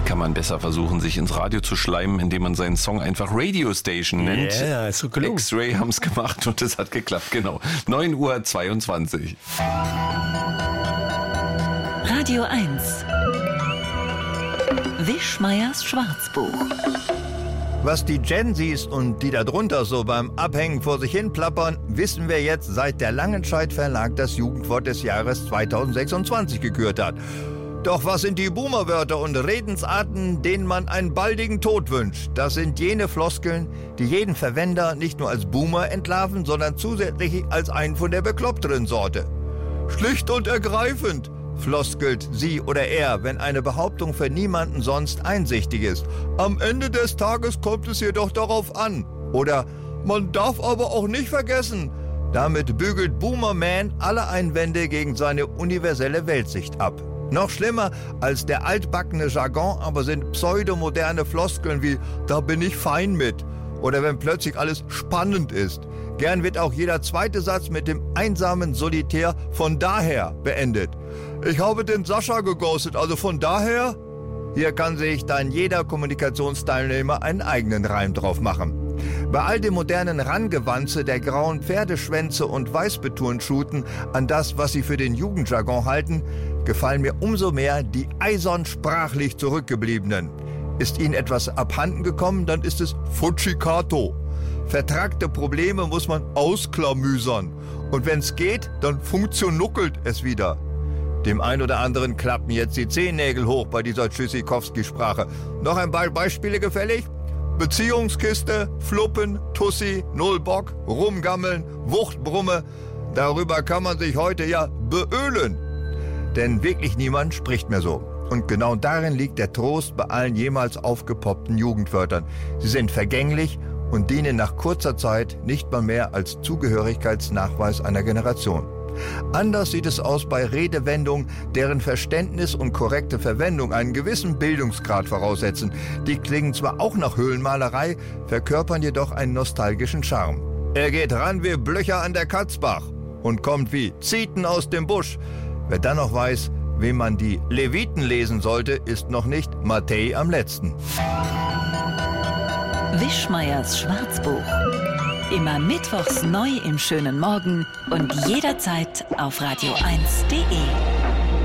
kann man besser versuchen, sich ins Radio zu schleimen, indem man seinen Song einfach Radio Station nennt. Ja, ist so gelungen. X-Ray haben es gemacht und es hat geklappt, genau. 9:22 Uhr. Radio 1. Wischmeiers Schwarzbuch. Was die Gen Zs und die darunter so beim Abhängen vor sich hin plappern, wissen wir jetzt, seit der Langenscheidt Verlag das Jugendwort des Jahres 2026 gekürt hat. Doch was sind die Boomerwörter und Redensarten, denen man einen baldigen Tod wünscht? Das sind jene Floskeln, die jeden Verwender nicht nur als Boomer entlarven, sondern zusätzlich als einen von der bekloppteren Sorte. Schlicht und ergreifend floskelt sie oder er, wenn eine Behauptung für niemanden sonst einsichtig ist. Am Ende des Tages kommt es jedoch darauf an. Oder man darf aber auch nicht vergessen. Damit bügelt Boomerman alle Einwände gegen seine universelle Weltsicht ab. Noch schlimmer als der altbackene Jargon aber sind pseudomoderne Floskeln wie „da bin ich fein mit" oder wenn plötzlich alles spannend ist. Gern wird auch jeder zweite Satz mit dem einsamen Solitär „von daher" beendet. Ich habe den Sascha geghostet, also von daher? Hier kann sich dann jeder Kommunikationsteilnehmer einen eigenen Reim drauf machen. Bei all dem modernen Rangewanze der grauen Pferdeschwänze und Weißbetonschuten an das, was sie für den Jugendjargon halten, gefallen mir umso mehr die eisern sprachlich Zurückgebliebenen. Ist ihnen etwas abhanden gekommen, dann ist es Fuzzicato. Vertragte Probleme muss man ausklamüsern. Und wenn es geht, dann funktionuckelt es wieder. Dem einen oder anderen klappen jetzt die Zehennägel hoch bei dieser Tschüssikowski-Sprache. Noch ein paar Beispiele gefällig? Beziehungskiste, Fluppen, Tussi, Nullbock, Rumgammeln, Wuchtbrumme. Darüber kann man sich heute ja beölen. Denn wirklich niemand spricht mehr so. Und genau darin liegt der Trost bei allen jemals aufgepoppten Jugendwörtern. Sie sind vergänglich und dienen nach kurzer Zeit nicht mal mehr als Zugehörigkeitsnachweis einer Generation. Anders sieht es aus bei Redewendungen, deren Verständnis und korrekte Verwendung einen gewissen Bildungsgrad voraussetzen. Die klingen zwar auch nach Höhlenmalerei, verkörpern jedoch einen nostalgischen Charme. Er geht ran wie Blöcher an der Katzbach und kommt wie Zieten aus dem Busch. Wer dann noch weiß, wem man die Leviten lesen sollte, ist noch nicht Matthäi am letzten. Wischmeiers Schwarzbuch. Immer mittwochs neu im schönen Morgen und jederzeit auf radio1.de.